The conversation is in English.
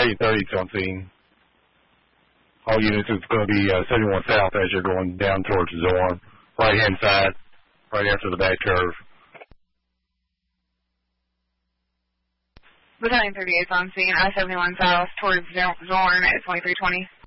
Battalion 30 is on scene. All units, it's going to be 71 South as you're going down towards Zorn. Right-hand side, right after the back curve. Battalion 38 is on scene, I-71 South towards Zorn at 2320.